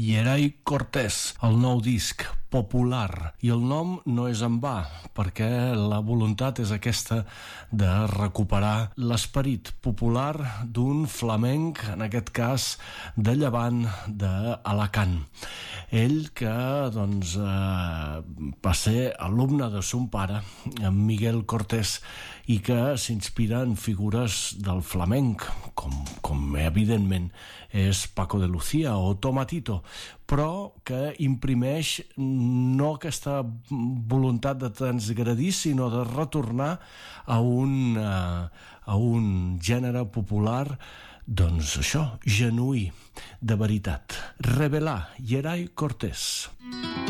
Yeray Cortés, el nou disc popular, i el nom no és en va, perquè la voluntat és aquesta de recuperar l'esperit popular d'un flamenc, en aquest cas de Llevant, d'Alacant. Ell que doncs, va ser alumne de son pare, en Miguel Cortés, i que s'inspira en figures del flamenc, com evidentment és Paco de Lucía o Tomatito, però que imprimeix no aquesta voluntat de transgredir, sinó de retornar a un gènere popular, doncs això, genuí, de veritat. Revelar, Yeray Cortés.